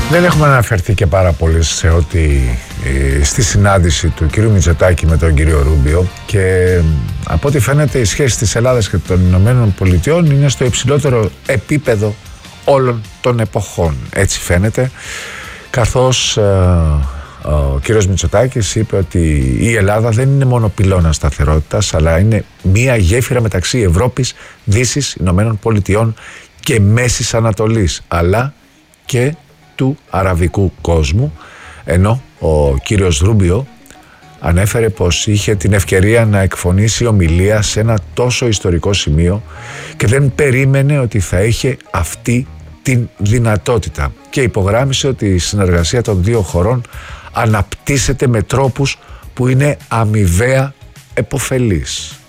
Δεν έχουμε αναφερθεί και πάρα πολύ σε ότι στη συνάντηση του κυρίου Μητσοτάκη με τον κύριο Ρούμπιο, και από ό,τι φαίνεται η σχέση της Ελλάδας και των Ηνωμένων Πολιτειών είναι στο υψηλότερο επίπεδο όλων των εποχών. Έτσι φαίνεται, καθώς ο κύριος Μητσοτάκης είπε ότι η Ελλάδα δεν είναι μόνο πυλώνα σταθερότητας, αλλά είναι μία γέφυρα μεταξύ Ευρώπης, Δύσης, Ηνωμένων Πολιτειών και Μέσης Ανατολής, αλλά και του αραβικού κόσμου, ενώ ο κύριος Ρούμπιο ανέφερε πως είχε την ευκαιρία να εκφωνήσει ομιλία σε ένα τόσο ιστορικό σημείο και δεν περίμενε ότι θα είχε αυτή την δυνατότητα, και υπογράμμισε ότι η συνεργασία των δύο χωρών αναπτύσσεται με τρόπους που είναι αμοιβαία επωφελής.